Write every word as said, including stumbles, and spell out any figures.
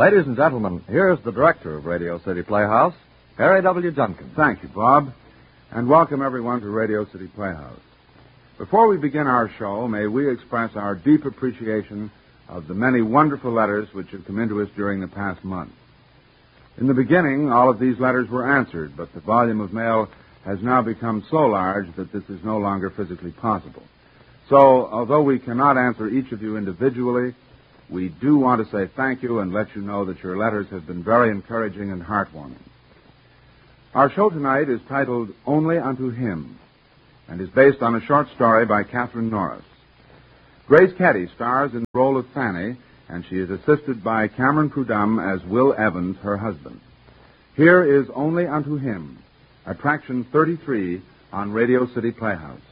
Ladies and gentlemen, here's the director of Radio City Playhouse, Harry W. Junkins. Thank you, Bob, and welcome everyone to Radio City Playhouse. Before we begin our show, may we express our deep appreciation of the many wonderful letters which have come into us during the past month. In the beginning, all of these letters were answered, but the volume of mail has now become so large that this is no longer physically possible. So, although we cannot answer each of you individually, we do want to say thank you and let you know that your letters have been very encouraging and heartwarming. Our show tonight is titled Only Unto Him and is based on a short story by Catherine Norris. Grace Kelly stars in the role of Fanny, and she is assisted by Cameron Prudhomme as Will Evans, her husband. Here is Only Unto Him, Attraction thirty-three on Radio City Playhouse.